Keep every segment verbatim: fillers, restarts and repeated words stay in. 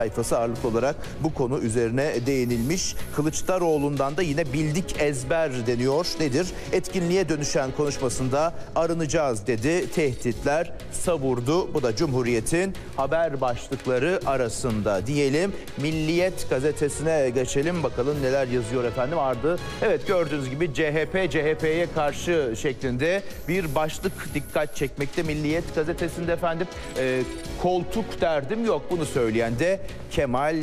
sayfası ağırlıklı olarak bu konu üzerine değinilmiş. Kılıçdaroğlu'ndan da yine bildik ezber deniyor. Nedir? Etkinliğe dönüşen konuşmasında arınacağız dedi. Tehditler savurdu. Bu da Cumhuriyet'in haber başlıkları arasında diyelim. Milliyet gazetesine geçelim. Bakalım neler yazıyor efendim. Ardı. Evet, gördüğünüz gibi C H P, C H P'ye karşı şeklinde bir başlık dikkat çekmekte Milliyet gazetesinde efendim. E, koltuk derdim yok, bunu söyleyen de Kemal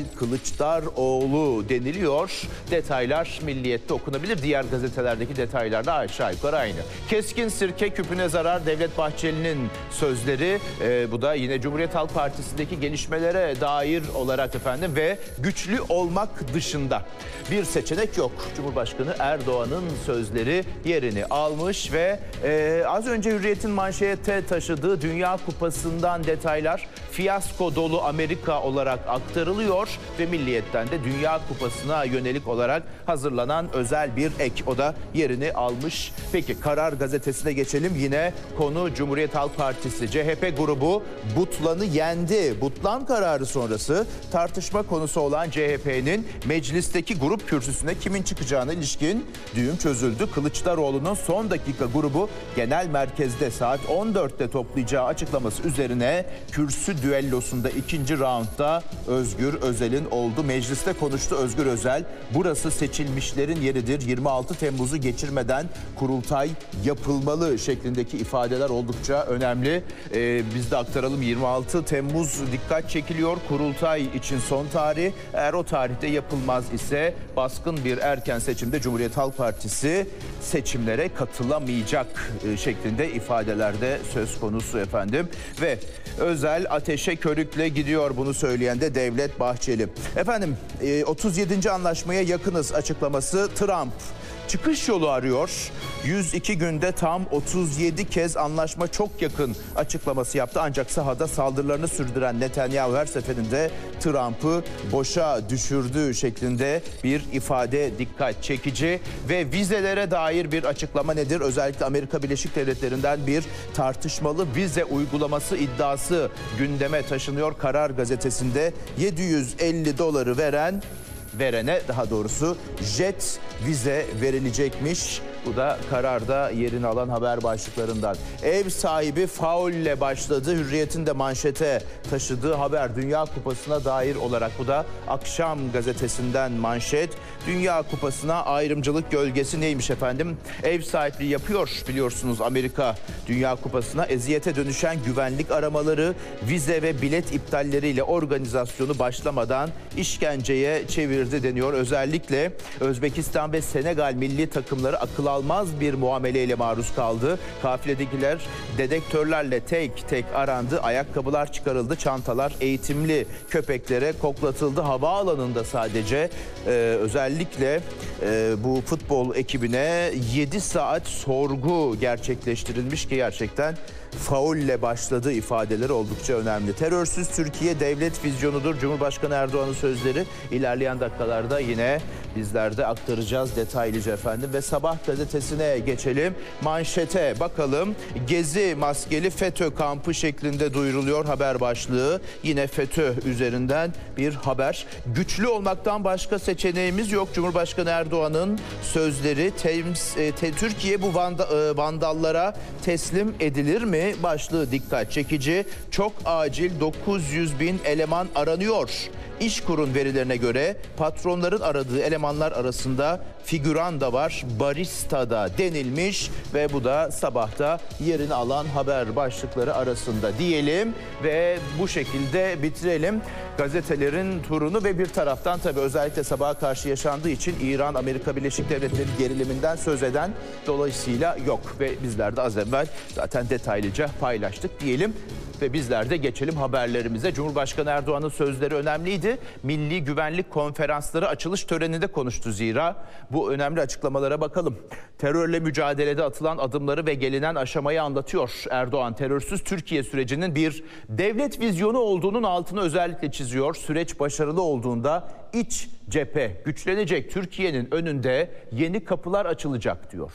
Kılıçdaroğlu deniliyor. Detaylar Milliyet'te okunabilir. Diğer gazetelerdeki detaylar da aşağı yukarı aynı. Keskin sirke küpüne zarar, Devlet Bahçeli'nin sözleri. Ee, bu da yine Cumhuriyet Halk Partisi'ndeki gelişmelere dair olarak efendim ve güçlü olmak dışında bir seçenek yok. Cumhurbaşkanı Erdoğan'ın sözleri yerini almış ve e, az önce Hürriyet'in manşete taşıdığı Dünya Kupası'ndan detaylar fiyasko dolu Amerika olarak aktarılıyor ve Milliyet'ten de Dünya Kupası'na yönelik olarak hazırlanan özel bir ek, o da yerini almış. Peki Karar Gazetesi'ne geçelim. Yine konu Cumhuriyet Halk Partisi. C H P grubu Butlan'ı yendi. Butlan kararı sonrası tartışma konusu olan C H P'nin meclisteki grup kürsüsüne kimin çıkacağına ilişkin düğüm çözüldü. Kılıçdaroğlu'nun son dakika grubu genel merkezde saat on dörtte toplayacağı açıklaması üzerine kürsü düellosunda ikinci raundda Özgür Özel'in oldu. Mecliste konuştu Özgür Özel. Burası seçilmişlerin yeridir. yirmi altı Temmuz'u geçirmeden kurultay yapılmalı şeklindeki ifadeler oldukça önemli. Ee, biz de aktaralım. yirmi altı Temmuz dikkat çekiliyor. Kurultay için son tarih. Eğer o tarihte yapılmaz ise baskın bir erken seçimde Cumhuriyet Halk Partisi seçimlere katılamayacak şeklinde ifadelerde söz konusu efendim. Ve Özel ateşe körükle gidiyor, bunu söyleyen de Devlet Bahçeli. Efendim otuz yedinci anlaşmaya yakınız açıklaması Trump. Çıkış yolu arıyor. yüz iki günde tam otuz yedi kez anlaşma çok yakın açıklaması yaptı. Ancak sahada saldırılarını sürdüren Netanyahu her seferinde Trump'ı boşa düşürdüğü şeklinde bir ifade dikkat çekici. Ve vizelere dair bir açıklama nedir? Özellikle Amerika Birleşik Devletleri'nden bir tartışmalı vize uygulaması iddiası gündeme taşınıyor. Karar Gazetesi'nde yedi yüz elli doları veren verene daha doğrusu jet vize verilecekmiş. Bu da Karar'da yerini alan haber başlıklarından. Ev sahibi faulle başladı. Hürriyet'in de manşete taşıdığı haber Dünya Kupası'na dair olarak. Bu da Akşam Gazetesi'nden manşet. Dünya Kupası'na ayrımcılık gölgesi neymiş efendim? Ev sahipliği yapıyor biliyorsunuz Amerika Dünya Kupası'na. Eziyete dönüşen güvenlik aramaları, vize ve bilet iptalleriyle organizasyonu başlamadan işkenceye çevirdi deniyor. Özellikle Özbekistan ve Senegal milli takımları akıl almaz bir muameleyle maruz kaldı. Kafiledekiler dedektörlerle tek tek arandı. Ayakkabılar çıkarıldı. Çantalar eğitimli köpeklere koklatıldı. Havaalanında sadece e, özellikle e, bu futbol ekibine yedi saat sorgu gerçekleştirilmiş ki gerçekten faulle başladı ifadeleri oldukça önemli. Terörsüz Türkiye devlet vizyonudur. Cumhurbaşkanı Erdoğan'ın sözleri ilerleyen dakikalarda yine bizler de aktaracağız detaylıca efendim. Ve Sabah gazetesine geçelim. Manşete bakalım. Gezi maskeli FETÖ kampı şeklinde duyuruluyor haber başlığı. Yine FETÖ üzerinden bir haber. Güçlü olmaktan başka seçeneğimiz yok. Cumhurbaşkanı Erdoğan'ın sözleri. Tems, e, te, Türkiye bu vanda, e, vandallara teslim edilir mi? Başlığı dikkat çekici. Çok acil dokuz yüz bin eleman aranıyor. İşkur'un verilerine göre patronların aradığı elemanlar arasında figüran da var, barista da denilmiş ve bu da Sabah'ta yerini alan haber başlıkları arasında diyelim ve bu şekilde bitirelim gazetelerin turunu. Ve bir taraftan tabii özellikle Sabah'a karşı yaşandığı için İran, Amerika Birleşik Devletleri geriliminden söz eden dolayısıyla yok ve bizler de az evvel zaten detaylıca paylaştık diyelim. Ve bizler de geçelim haberlerimize. Cumhurbaşkanı Erdoğan'ın sözleri önemliydi. Milli Güvenlik Konferansları açılış töreninde konuştu zira. Bu önemli açıklamalara bakalım. Terörle mücadelede atılan adımları ve gelinen aşamayı anlatıyor Erdoğan. Terörsüz Türkiye sürecinin bir devlet vizyonu olduğunun altını özellikle çiziyor. Süreç başarılı olduğunda iç cephe güçlenecek. Türkiye'nin önünde yeni kapılar açılacak diyor.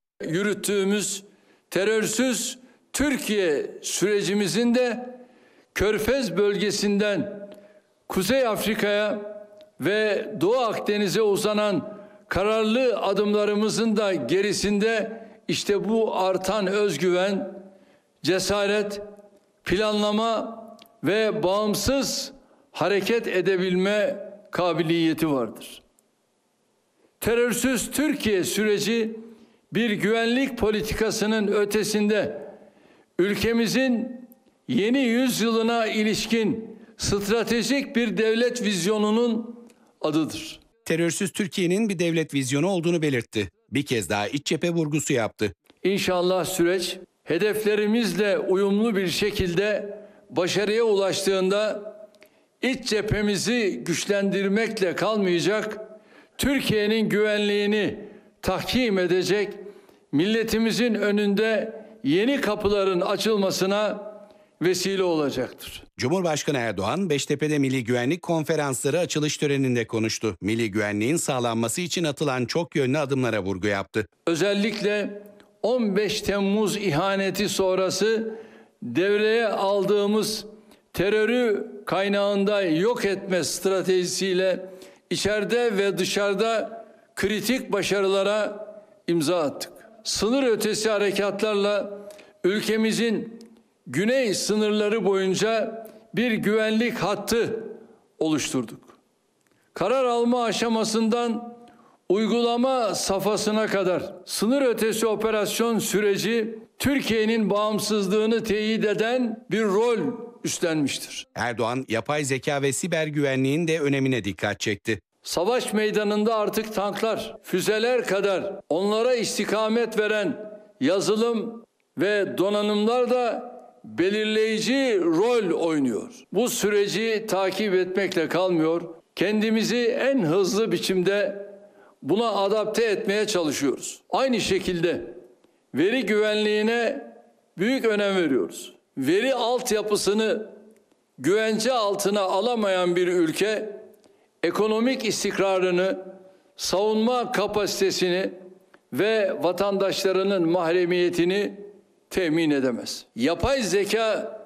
Yürüttüğümüz terörsüz Türkiye sürecimizin de Körfez bölgesinden Kuzey Afrika'ya ve Doğu Akdeniz'e uzanan kararlı adımlarımızın da gerisinde işte bu artan özgüven, cesaret, planlama ve bağımsız hareket edebilme kabiliyeti vardır. Terörsüz Türkiye süreci bir güvenlik politikasının ötesinde ülkemizin yeni yüzyılına ilişkin stratejik bir devlet vizyonunun adıdır. Terörsüz Türkiye'nin bir devlet vizyonu olduğunu belirtti. Bir kez daha iç cephe vurgusu yaptı. İnşallah süreç hedeflerimizle uyumlu bir şekilde başarıya ulaştığında iç cephemizi güçlendirmekle kalmayacak, Türkiye'nin güvenliğini tahkim edecek, milletimizin önünde yeni kapıların açılmasına vesile olacaktır. Cumhurbaşkanı Erdoğan, Beştepe'de Milli Güvenlik Konferansları açılış töreninde konuştu. Milli güvenliğin sağlanması için atılan çok yönlü adımlara vurgu yaptı. Özellikle on beş Temmuz ihaneti sonrası devreye aldığımız terörü kaynağında yok etme stratejisiyle içeride ve dışarıda kritik başarılara imza attık. Sınır ötesi harekatlarla ülkemizin güney sınırları boyunca bir güvenlik hattı oluşturduk. Karar alma aşamasından uygulama safhasına kadar sınır ötesi operasyon süreci Türkiye'nin bağımsızlığını teyit eden bir rol üstlenmiştir. Erdoğan, yapay zeka ve siber güvenliğin de önemine dikkat çekti. Savaş meydanında artık tanklar, füzeler kadar onlara istikamet veren yazılım ve donanımlar da belirleyici rol oynuyor. Bu süreci takip etmekle kalmıyor, kendimizi en hızlı biçimde buna adapte etmeye çalışıyoruz. Aynı şekilde veri güvenliğine büyük önem veriyoruz. Veri altyapısını güvence altına alamayan bir ülke, ekonomik istikrarını, savunma kapasitesini ve vatandaşlarının mahremiyetini temin edemez. Yapay zeka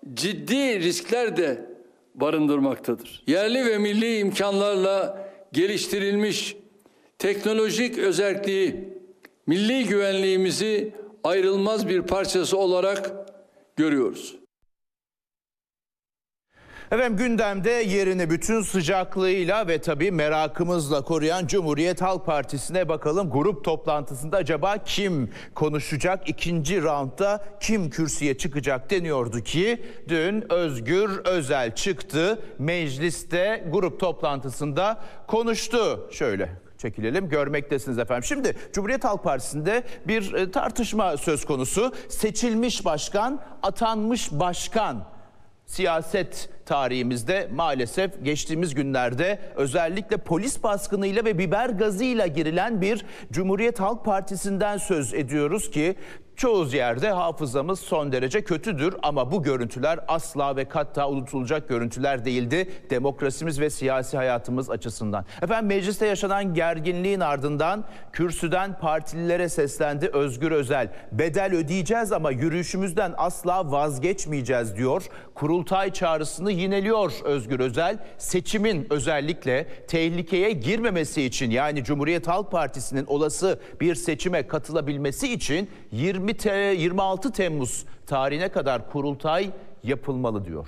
ciddi riskler de barındırmaktadır. Yerli ve milli imkanlarla geliştirilmiş teknolojik özelliği milli güvenliğimizi ayrılmaz bir parçası olarak görüyoruz. Efendim gündemde yerini bütün sıcaklığıyla ve tabii merakımızla koruyan Cumhuriyet Halk Partisi'ne bakalım. Grup toplantısında acaba kim konuşacak? İkinci roundda kim kürsüye çıkacak deniyordu ki dün Özgür Özel çıktı. Mecliste grup toplantısında konuştu. Şöyle çekilelim, görmektesiniz efendim. Şimdi Cumhuriyet Halk Partisi'nde bir tartışma söz konusu. Seçilmiş başkan, atanmış başkan. Siyaset tarihimizde maalesef geçtiğimiz günlerde özellikle polis baskınıyla ve biber gazıyla girilen bir Cumhuriyet Halk Partisi'nden söz ediyoruz ki çoğu yerde hafızamız son derece kötüdür ama bu görüntüler asla ve katta unutulacak görüntüler değildi demokrasimiz ve siyasi hayatımız açısından. Efendim mecliste yaşanan gerginliğin ardından kürsüden partililere seslendi Özgür Özel. Bedel ödeyeceğiz ama yürüyüşümüzden asla vazgeçmeyeceğiz diyor. Kurultay çağrısını yineliyor Özgür Özel. Seçimin özellikle tehlikeye girmemesi için, yani Cumhuriyet Halk Partisi'nin olası bir seçime katılabilmesi için yirmi altı Temmuz tarihine kadar kurultay yapılmalı diyor.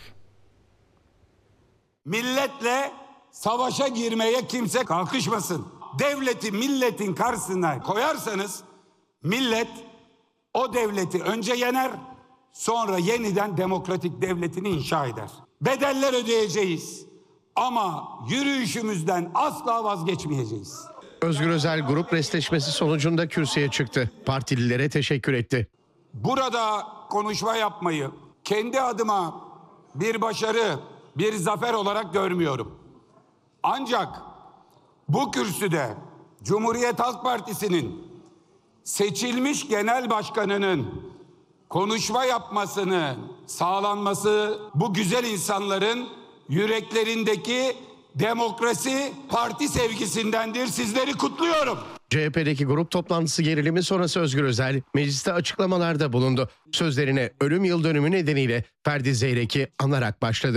Milletle savaşa girmeye kimse kalkışmasın. Devleti milletin karşısına koyarsanız millet o devleti önce yener, sonra yeniden demokratik devletini inşa eder. Bedeller ödeyeceğiz ama yürüyüşümüzden asla vazgeçmeyeceğiz. Özgür Özel grup restleşmesi sonucunda kürsüye çıktı. Partililere teşekkür etti. Burada konuşma yapmayı kendi adıma bir başarı, bir zafer olarak görmüyorum. Ancak bu kürsüde Cumhuriyet Halk Partisi'nin seçilmiş genel başkanının konuşma yapmasını sağlanması bu güzel insanların yüreklerindeki demokrasi parti sevgisindendir. Sizleri kutluyorum. C H P'deki grup toplantısı gerilimi sonrası Özgür Özel mecliste açıklamalarda bulundu. Sözlerine ölüm yıl dönümü nedeniyle Ferdi Zeyrek'i anarak başladı.